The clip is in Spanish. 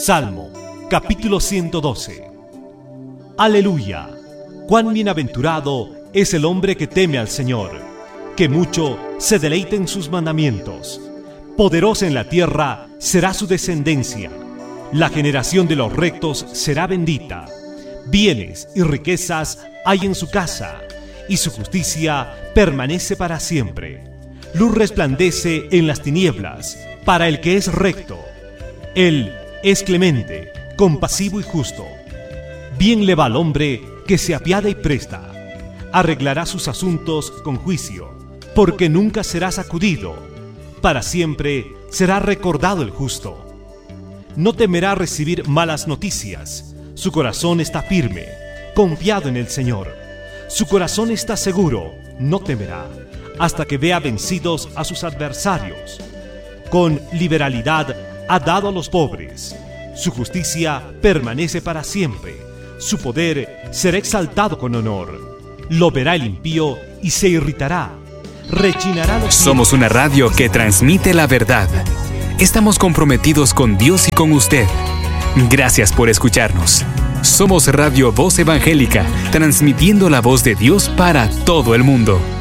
Salmo, capítulo 112. Aleluya. Cuán bienaventurado es el hombre que teme al Señor, que mucho se deleite en sus mandamientos. Poderosa en la tierra será su descendencia. La generación de los rectos será bendita. Bienes y riquezas hay en su casa, y su justicia permanece para siempre. Luz resplandece en las tinieblas para el que es recto. Él es clemente, compasivo y justo. Bien le va al hombre que se apiada y presta. Arreglará sus asuntos con juicio, porque nunca será sacudido. Para siempre será recordado el justo. No temerá recibir malas noticias. Su corazón está firme, confiado en el Señor. Su corazón está seguro, no temerá, hasta que vea vencidos a sus adversarios. Con liberalidad ha dado a los pobres. Su justicia permanece para siempre. Su poder será exaltado con honor. Lo verá el impío y se irritará. Rechinará los... Somos una radio que transmite la verdad. Estamos comprometidos con Dios y con usted. Gracias por escucharnos. Somos Radio Voz Evangélica, transmitiendo la voz de Dios para todo el mundo.